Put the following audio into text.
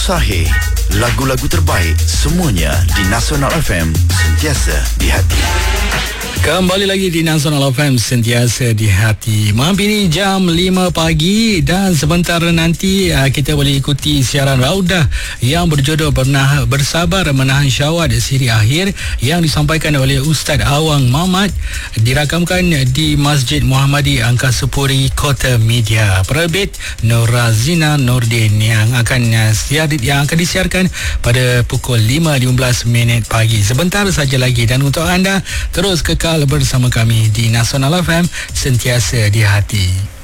Sahih, lagu-lagu terbaik semuanya di Nasional FM, sentiasa di hati. Kembali lagi di Nasional FM, sentiasa di hati. Malam ini jam 5 pagi dan sebentar nanti kita boleh ikuti siaran Raudah yang berjodoh bersabar menahan syahwat siri akhir yang disampaikan oleh Ustaz Awang Mamat, dirakamkan di Masjid Muhammadi Angkasa Puri, Kota Media. Penerbit Norazina Nordin yang akan disiarkan pada pukul 5.15 pagi. Sebentar saja lagi, dan untuk anda terus kekal bersama kami di Nasional FM, sentiasa di hati.